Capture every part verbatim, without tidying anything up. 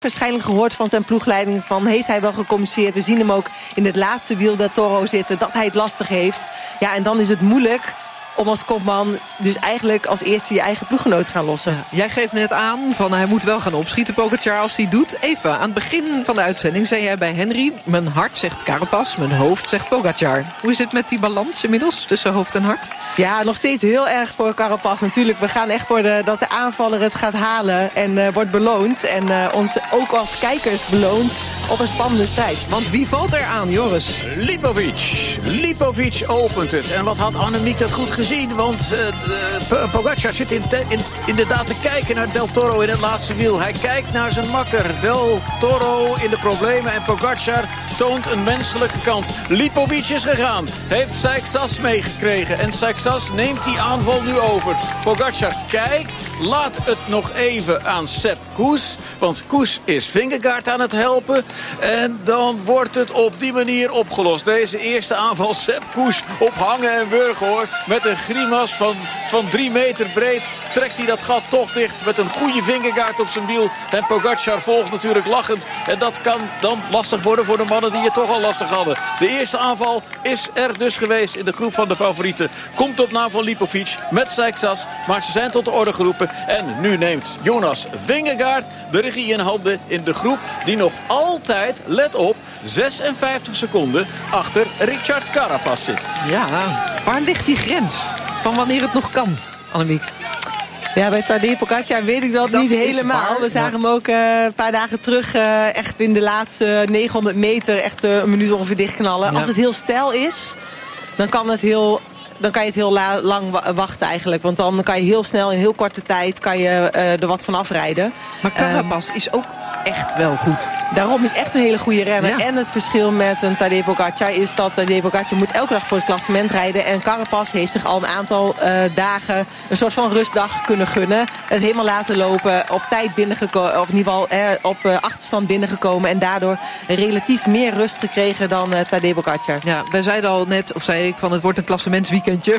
waarschijnlijk gehoord van zijn ploegleiding van heeft hij wel gecommuniceerd. We zien hem ook in het laatste wiel del Toro zitten, dat hij het lastig heeft. Ja, en dan is het moeilijk om als kopman dus eigenlijk als eerste je eigen ploeggenoot te gaan lossen. Ja, jij geeft net aan van hij moet wel gaan opschieten, Pogačar, als hij doet. Even, aan het begin van de uitzending zei jij bij Henry, mijn hart zegt Carapaz, mijn hoofd zegt Pogačar. Hoe is het met die balans inmiddels tussen hoofd en hart? Ja, nog steeds heel erg voor Carapaz. Natuurlijk, we gaan echt voor de, dat de aanvaller het gaat halen en uh, wordt beloond. En uh, ons ook als kijkers beloont op een spannende strijd. Want wie valt er aan, Joris? Lipovic. Lipovic opent het. En wat had Annemiek dat goed gezien? Want uh, Pogačar zit in te, in, inderdaad te kijken naar del Toro in het laatste wiel. Hij kijkt naar zijn makker. Del Toro in de problemen en Pogačar toont een menselijke kant. Lipovic is gegaan. Heeft Seixas meegekregen. En Seixas neemt die aanval nu over. Pogačar kijkt. Laat het nog even aan Sepp Kuss. Want Kuss is Vingegaard aan het helpen. En dan wordt het op die manier opgelost. Deze eerste aanval Sepp Kuss op hangen en wurgen hoor. Met een grimas van, van drie meter breed trekt hij dat gat toch dicht. Met een goede Vingegaard op zijn wiel. En Pogačar volgt natuurlijk lachend. En dat kan dan lastig worden voor de mannen die het toch al lastig hadden. De eerste aanval is er dus geweest in de groep van de favorieten. Komt op naam van Lipovic met Seixas. Maar ze zijn tot de orde geroepen. En nu neemt Jonas Vingegaard de regie in handen in de groep die nog altijd, let op, zesenvijftig seconden achter Richard Carapaz zit. Ja, waar ligt die grens van wanneer het nog kan, Annemiek? Ja, bij Tadej Pogačar weet ik dat, dat niet helemaal. We zagen ja. hem ook uh, een paar dagen terug uh, echt in de laatste negenhonderd meter echt uh, een minuut ongeveer dichtknallen. Ja. Als het heel stijl is, dan kan het heel... dan kan je het heel la- lang w- wachten eigenlijk. Want dan kan je heel snel in heel korte tijd kan je, uh, er wat van afrijden. Maar Carapaz um, is ook echt wel goed. Daarom is echt een hele goede renner. Ja. En het verschil met een Tadej Pogačar is dat Tadej Pogačar moet elke dag voor het klassement rijden. En Carapaz heeft zich al een aantal uh, dagen een soort van rustdag kunnen gunnen. Het helemaal laten lopen, op tijd binnengekomen, of in ieder geval eh, op uh, achterstand binnengekomen. En daardoor relatief meer rust gekregen dan uh, Tadej Pogačar. Ja, wij zeiden al net, of zei ik, van het wordt een klassementsweekendje.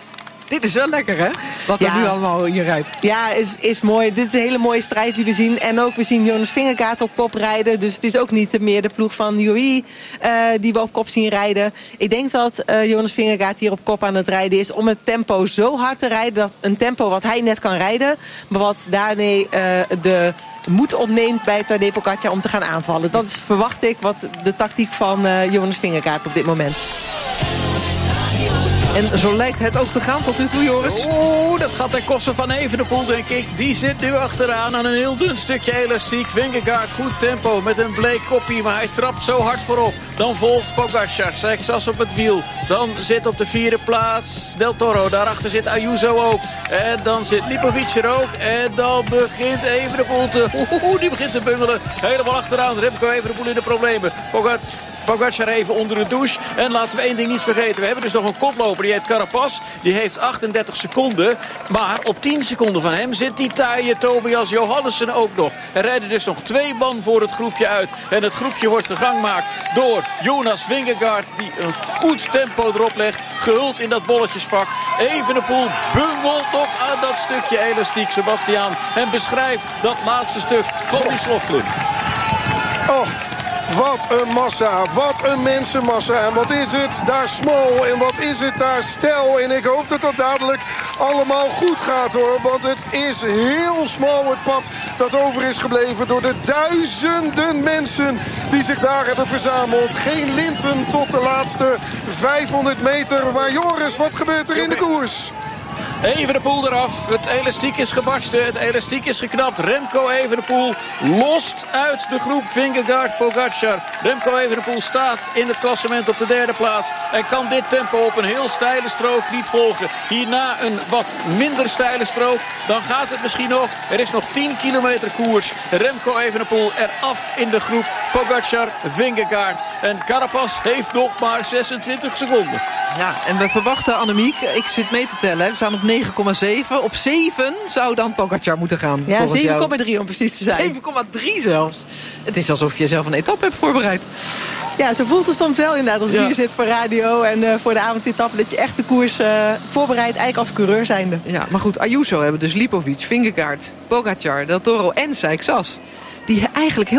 Dit is wel lekker, hè? Wat er ja. nu allemaal hier rijdt. Ja, is, is mooi. Dit is een hele mooie strijd die we zien. En ook, we zien Jonas Vingegaard op kop rijden. Dus het is ook niet meer de ploeg van U A E uh, die we op kop zien rijden. Ik denk dat uh, Jonas Vingegaard hier op kop aan het rijden is om het tempo zo hard te rijden. Dat een tempo wat hij net kan rijden. Maar wat daarmee uh, de moed opneemt bij Tadej Pogačar om te gaan aanvallen. Dat is, verwacht ik, wat de tactiek van uh, Jonas Vingegaard op dit moment. En zo lijkt het ook te gaan tot nu toe, Joris. Oeh, dat gaat ten koste van Evenepoel, denk ik. Die zit nu achteraan aan een heel dun stukje elastiek. Vingegaard, goed tempo met een bleek koppie, maar hij trapt zo hard voorop. Dan volgt Pogačar, Seixas op het wiel. Dan zit op de vierde plaats del Toro. Daarachter zit Ayuso ook. En dan zit Lipovic er ook. En dan begint Evenepoel te... Oeh, die begint te bungelen. Helemaal achteraan. Remco Evenepoel in de problemen. Pogačar... Pogačar even onder de douche. En laten we één ding niet vergeten. We hebben dus nog een koploper. Die heet Carapaz. Die heeft achtendertig seconden. Maar op tien seconden van hem zit die taaie Tobias Johannessen ook nog. Er rijden dus nog twee man voor het groepje uit. En het groepje wordt gegangmaakt door Jonas Vingegaard. Die een goed tempo erop legt. Gehuld in dat bolletjespak. Evenepoel bungelt nog aan dat stukje elastiek, Sebastiaan. En beschrijft dat laatste stuk van die slotklim. Oh. Wat een massa, wat een mensenmassa. En wat is het daar smal en wat is het daar stijl. En ik hoop dat dat dadelijk allemaal goed gaat hoor. Want het is heel smal het pad dat over is gebleven door de duizenden mensen die zich daar hebben verzameld. Geen linten tot de laatste vijfhonderd meter. Maar Joris, wat gebeurt er in de koers? Evenepoel eraf. Het elastiek is gebarsten. Het elastiek is geknapt. Remco Evenepoel lost uit de groep Vingegaard Pogačar. Remco Evenepoel staat in het klassement op de derde plaats. En kan dit tempo op een heel steile strook niet volgen. Hierna een wat minder steile strook. Dan gaat het misschien nog. Er is nog tien kilometer koers. Remco Evenepoel eraf in de groep Pogačar Vingegaard. En Carapaz heeft nog maar zesentwintig seconden. Ja, en we verwachten, Annemiek, ik zit mee te tellen. We staan op negen komma zeven. Op zeven zou dan Pogačar moeten gaan. Ja, zeven komma drie om precies te zijn. zeven komma drie zelfs. Het is alsof je zelf een etappe hebt voorbereid. Ja, zo voelt het soms wel inderdaad als je ja. hier zit voor radio en uh, voor de avondetappe. Dat je echt de koers uh, voorbereidt eigenlijk als coureur zijnde. Ja, maar goed, Ayuso hebben dus Lipovic, Vingegaard, Pogačar, del Toro en Seixas. Die eigenlijk heel